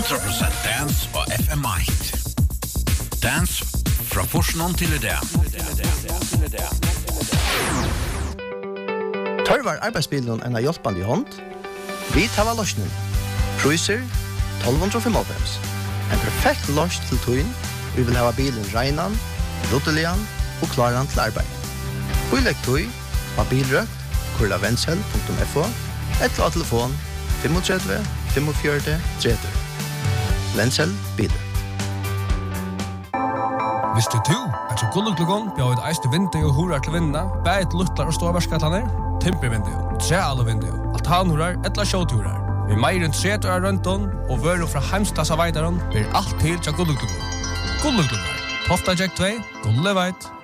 100% dance og FM1. Dance fra Forsnån til i dag. Tørvar arbeidsbilen en av hjelpende i hånd. Vi tar løsningen. Priser 1295. En perfekt løs til tøyen. Vi vil ha bilen regnen, ruttelian og klaren til arbeid. Vi legger tøy av bilrøkt, kurlavendsel.fo, eller av telefon 35 45 30. Vendsel biler. Visste du at så gulluklugon bjør et eiste vindu og horar til vinna, bæt luttlar og ståverskatlaner, timpervindu, trealvindu, altanhorar, etla sjåturar. Vi meir enn 30 år rundt og vøru fra heimstassa veidaron blir alt til til gulluklugon. Gulluklugon, Tofta Jack 2, Gulleveit.